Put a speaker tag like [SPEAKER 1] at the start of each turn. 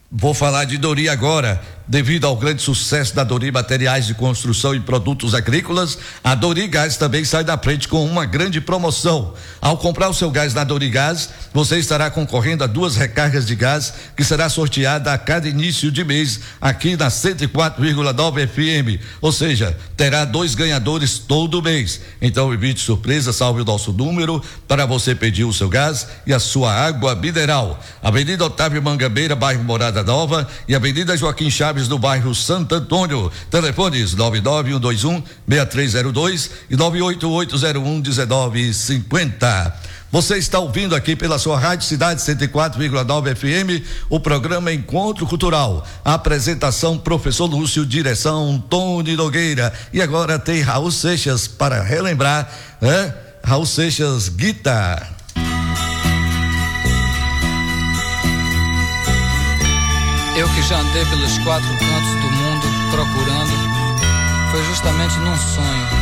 [SPEAKER 1] Vou falar de Dori agora. Devido ao grande sucesso da Dori Materiais de Construção e Produtos Agrícolas, a Dori Gás também sai da frente com uma grande promoção. Ao comprar o seu gás na Dori Gás, você estará concorrendo a 2 recargas de gás que será sorteada a cada início de mês aqui na 104,9 FM. Ou seja, terá 2 ganhadores todo mês. Então evite surpresa, salve o nosso número para você pedir o seu gás e a sua água mineral. Avenida Otávio Mangabeira, bairro Morada Nova, e Avenida Joaquim Chaves, no bairro Santo Antônio. Telefones 99121-6302 e 98801-1950. Você está ouvindo aqui pela sua Rádio Cidade 104,9 FM o programa Encontro Cultural. A apresentação Professor Lúcio, direção Tony Nogueira. E agora tem Raul Seixas para relembrar, Raul Seixas, guitarra.
[SPEAKER 2] Eu que já andei pelos 4 cantos do mundo procurando, foi justamente num sonho